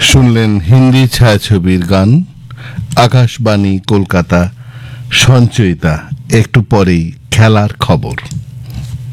শুনলেন হিন্দি ছায়াছবির গান আকাশবাণী কলকাতা সঞ্চয়িতা। একটু পরেই খেলার খবর।